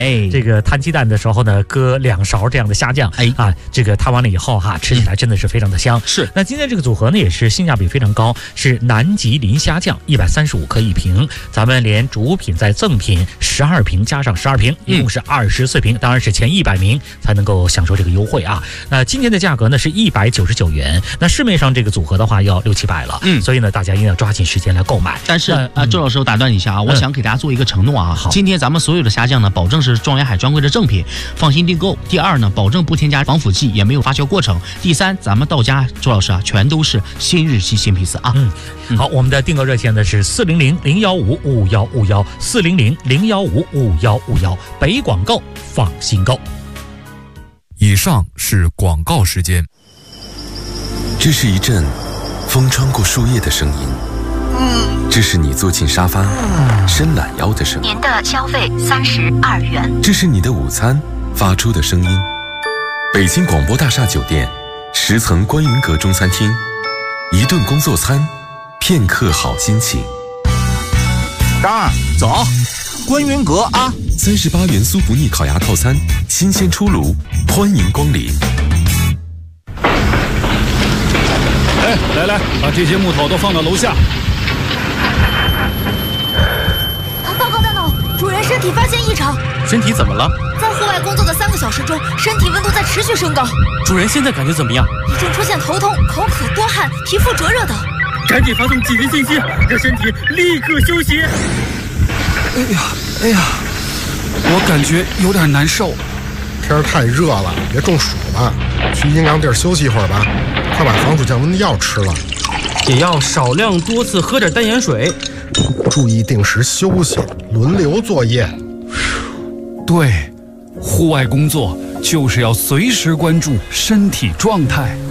这个摊鸡蛋的时候呢，搁2勺这样的虾酱，这个摊完了以后吃起来真的是非常的香。 是。 那今天这个组合呢，也是性价比非常高，是南极磷虾酱，135克1瓶，咱们连主品再赠品12瓶，加上12瓶，一共是24瓶，当然是前100名才能够享受这个优惠啊。那今天的价格呢是199元，那市面上这个组合的话要600-700了，所以呢大家一定要抓紧时间来购买。 但是周老师，我打断你一下啊，我想给大家做一个承诺啊，今天咱们所有的虾酱呢，保证是状元海专柜的正品，放心订购。第二呢，保证不添加防腐剂，也没有发酵过程。第三，咱们到家周老师啊，全都是新日期新皮丝啊。 好，我们的订购热线呢是400-015-5151，400-015-5151，北广购放心购。 以上是广告时间。 这是一阵风穿过树叶的声音，这是你坐进沙发伸懒腰的声音。 您的消费32元。 这是你的午餐发出的声音。北京广播大厦酒店10层观云阁中餐厅，一顿工作餐，片刻好心情。 张儿，走，观云阁啊 ！38元酥不腻烤鸭套餐，新鲜出炉，欢迎光临。 来，把这些木头都放到楼下。 报告大脑，主人身体发现异常。 身体怎么了？ 在户外工作的3个小时中，身体温度在持续升高。 主人现在感觉怎么样？ 已经出现头痛、口渴、多汗、皮肤灼热等。 赶紧发送紧急信息，让身体立刻休息。 哎呀，我感觉有点难受。 天太热了，别中暑了，去阴凉地儿休息一会儿吧。快把防暑降温的药吃了， 也要少量多次喝点淡盐水， 注意定时休息，轮流作业。 对，户外工作就是要随时关注身体状态。